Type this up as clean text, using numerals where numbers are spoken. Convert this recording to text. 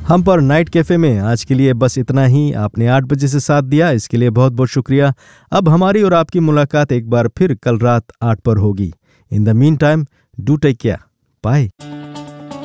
हम पर night cafe में आज के लिए बस इतना ही। आपने 8 बजे से साथ दिया, इसके लिए बहुत बहुत शुक्रिया। अब हमारी और आपकी मुलाकात एक बार फिर कल रात 8 पर होगी। In the mean time, do take care, bye.